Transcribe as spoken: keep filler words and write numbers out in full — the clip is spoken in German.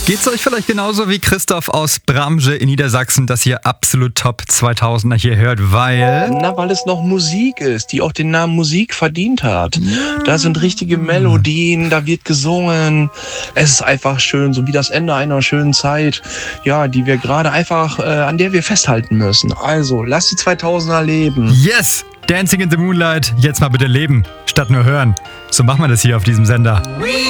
Geht's euch vielleicht genauso wie Christoph aus Bramsche in Niedersachsen, dass ihr absolut Top zweitausender hier hört, weil... Na, weil es noch Musik ist, die auch den Namen Musik verdient hat. Da sind richtige Melodien, da wird gesungen. Es ist einfach schön, so wie das Ende einer schönen Zeit, ja, die wir gerade einfach, äh, an der wir festhalten müssen. Also, lasst die zweitausender leben. Yes! Dancing in the Moonlight, jetzt mal bitte leben, statt nur hören. So macht man das hier auf diesem Sender.